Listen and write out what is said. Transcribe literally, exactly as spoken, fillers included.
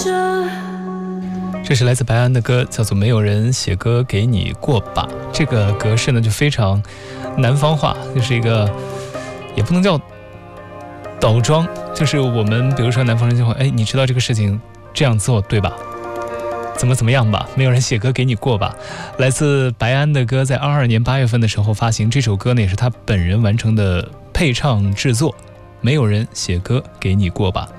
这是来自白安的歌，叫做《没有人写歌给你过吧》。这个格式呢就非常南方话，就是一个也不能叫倒装，就是我们比如说南方人就会，哎，你知道这个事情这样做对吧？怎么怎么样吧？没有人写歌给你过吧？来自白安的歌，在二二年八月份的时候发行，这首歌呢也是他本人完成的配唱制作。没有人写歌给你过吧？